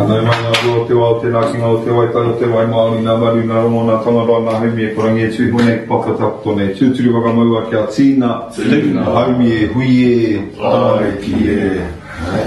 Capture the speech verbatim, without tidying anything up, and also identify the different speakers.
Speaker 1: Nai mai ngā o te wā o te nākinga o te waitaro te wai Māori nā maru nā rongo nā tongaroa nā haumi e korangi e tui hone pakatako nei. Tūturi waka maua kia tīna, haumi e hui e, ai ki e.